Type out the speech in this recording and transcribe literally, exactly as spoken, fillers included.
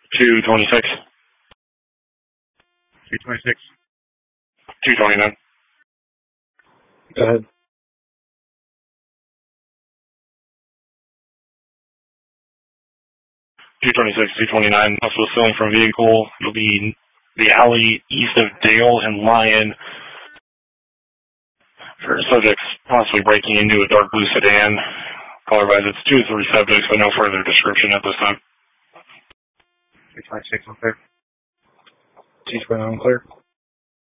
two twenty-six. two twenty-six. two twenty-nine. Go ahead. two twenty-six, two twenty-nine. Also stealing from vehicle. It'll be the alley east of Dale and Lyon. For subjects possibly breaking into a dark blue sedan. Color wise, it's two to three subjects, but no further description at this time. two twenty-six on clear. two twenty-nine clear.